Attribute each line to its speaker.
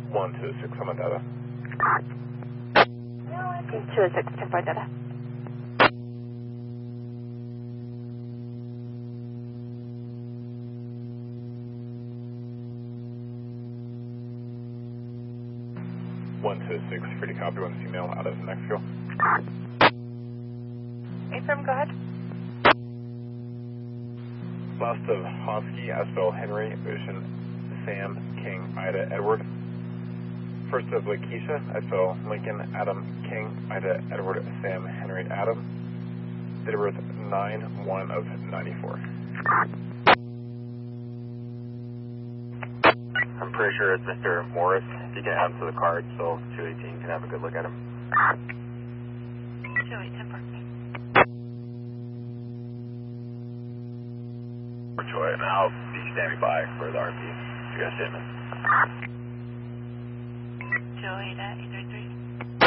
Speaker 1: 126, on my data.
Speaker 2: 206, 10-4 data.
Speaker 1: Free to copy, one female out of Mexico.
Speaker 2: Affirm, go ahead.
Speaker 1: Last of Hosky, Asbel, Henry, Ocean, Sam, King, Ida, Edward. First of Lakeisha, Asbel, Lincoln, Adam, King, Ida, Edward, Sam, Henry, Adam. Date of birth 9/1 of 94.
Speaker 3: I'm pretty sure it's Mr. Morris. If you can add him to the card, so 218 can have a good look at him.
Speaker 2: 208, 10-4.
Speaker 3: Troy, and I'll be standing by for the RP. You guys, Damon.
Speaker 2: 208, 833.